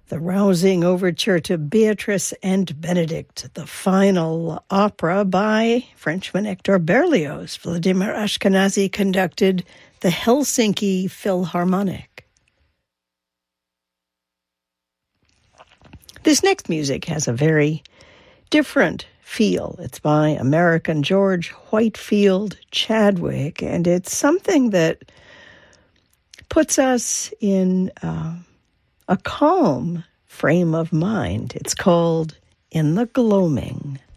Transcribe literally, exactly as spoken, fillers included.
The rousing overture to Beatrice and Benedict, the final opera by Frenchman Hector Berlioz. Vladimir Ashkenazy conducted the Helsinki Philharmonic. This next music has a very different feel. It's by American George Whitefield Chadwick, and it's something that puts us in uh, a calm frame of mind. It's called In the Gloaming.